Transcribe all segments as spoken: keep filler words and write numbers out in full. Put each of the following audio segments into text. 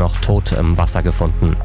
noch tot im Wasser gefunden.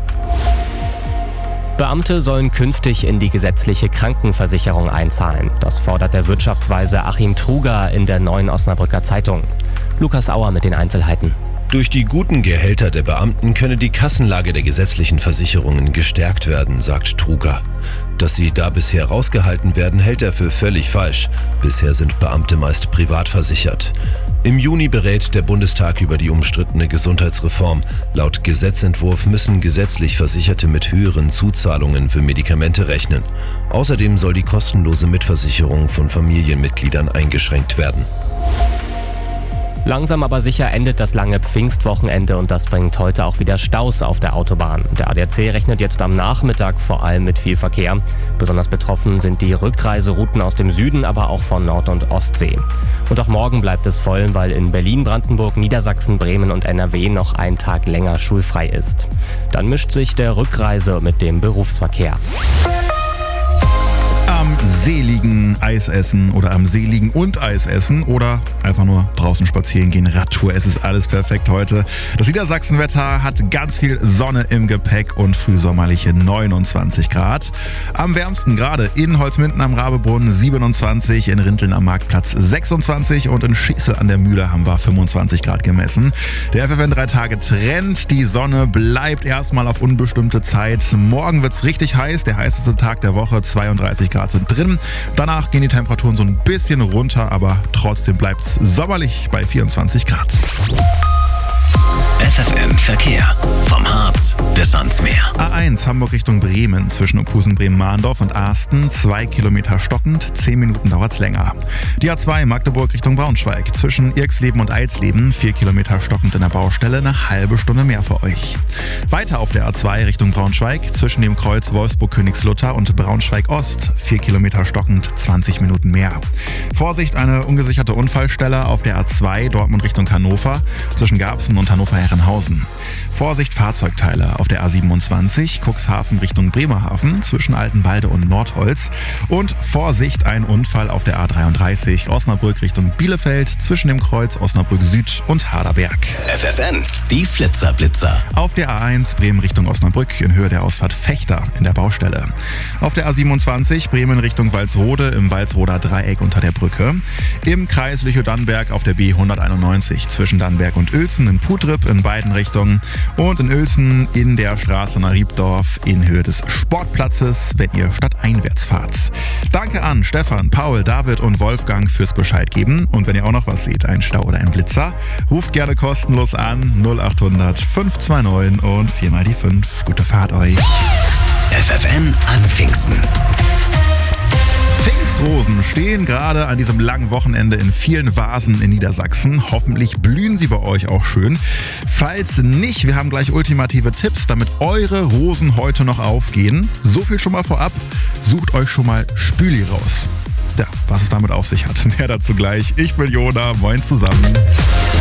Beamte sollen künftig in die gesetzliche Krankenversicherung einzahlen. Das fordert der Wirtschaftsweise Achim Truger in der Neuen Osnabrücker Zeitung. Lukas Auer mit den Einzelheiten. Durch die guten Gehälter der Beamten könne die Kassenlage der gesetzlichen Versicherungen gestärkt werden, sagt Truger. Dass sie da bisher rausgehalten werden, hält er für völlig falsch. Bisher sind Beamte meist privat versichert. Im Juni berät der Bundestag über die umstrittene Gesundheitsreform. Laut Gesetzentwurf müssen gesetzlich Versicherte mit höheren Zuzahlungen für Medikamente rechnen. Außerdem soll die kostenlose Mitversicherung von Familienmitgliedern eingeschränkt werden. Langsam aber sicher endet das lange Pfingstwochenende und das bringt heute auch wieder Staus auf der Autobahn. Der A D A C rechnet jetzt am Nachmittag vor allem mit viel Verkehr. Besonders betroffen sind die Rückreiserouten aus dem Süden, aber auch von Nord- und Ostsee. Und auch morgen bleibt es voll, weil in Berlin, Brandenburg, Niedersachsen, Bremen und N R W noch ein Tag länger schulfrei ist. Dann mischt sich der Rückreise mit dem Berufsverkehr. Am See liegen, Eis essen oder am See liegen und Eis essen oder einfach nur draußen spazieren gehen, Radtour. Es ist alles perfekt heute. Das Niedersachsenwetter hat ganz viel Sonne im Gepäck und frühsommerliche neunundzwanzig Grad. Am wärmsten gerade in Holzminden am Rabebrunnen siebenundzwanzig, in Rinteln am Marktplatz sechsundzwanzig und in Schießel an der Mühle haben wir fünfundzwanzig Grad gemessen. Der F F N drei Tage Trend, die Sonne bleibt erstmal auf unbestimmte Zeit. Morgen wird's richtig heiß, der heißeste Tag der Woche, zweiunddreißig Grad sind drin. Danach gehen die Temperaturen so ein bisschen runter, aber trotzdem bleibt's sommerlich bei vierundzwanzig Grad. F F N Verkehr. Vom Harz bis ans Meer. A eins Hamburg Richtung Bremen zwischen Opusen, Bremen-Mahndorf und Asten. Zwei Kilometer stockend, zehn Minuten dauert's länger. Die A zwei Magdeburg Richtung Braunschweig zwischen Irksleben und Eilsleben. Vier Kilometer stockend in der Baustelle, eine halbe Stunde mehr für euch. Weiter auf der A zwei Richtung Braunschweig zwischen dem Kreuz Wolfsburg-Königslutter und Braunschweig-Ost. Vier Kilometer stockend, zwanzig Minuten mehr. Vorsicht, eine ungesicherte Unfallstelle auf der A zwei Dortmund Richtung Hannover zwischen Garbsen und Hannover-Herrenhausen. Vorsicht, Fahrzeugteile auf der A siebenundzwanzig, Cuxhaven Richtung Bremerhaven zwischen Altenwalde und Nordholz. Und Vorsicht, ein Unfall auf der A dreiunddreißig, Osnabrück Richtung Bielefeld zwischen dem Kreuz Osnabrück Süd und Haderberg. F F N, die Flitzer-Blitzer. Auf der A eins Bremen Richtung Osnabrück in Höhe der Ausfahrt Fechter in der Baustelle. Auf der A siebenundzwanzig Bremen Richtung Walsrode im Walsroder Dreieck unter der Brücke. Im Kreis Lüchow-Dannenberg auf der B hunderteinundneunzig zwischen Dannenberg und Uelzen in Putrip in beiden Richtungen. Und in Uelzen in der Straße nach Riebdorf in Höhe des Sportplatzes, wenn ihr stadteinwärts fahrt. Danke an Stefan, Paul, David und Wolfgang fürs Bescheid geben. Und wenn ihr auch noch was seht, ein Stau oder ein Blitzer, ruft gerne kostenlos an null acht hundert fünf zwei neun und viermal die fünf. Gute Fahrt euch. F F N an Pfingsten. Pfingstrosen stehen gerade an diesem langen Wochenende in vielen Vasen in Niedersachsen. Hoffentlich blühen sie bei euch auch schön. Falls nicht, wir haben gleich ultimative Tipps, damit eure Rosen heute noch aufgehen. So viel schon mal vorab. Sucht euch schon mal Spüli raus. Ja, was es damit auf sich hat, mehr dazu gleich. Ich bin Jona, moin zusammen.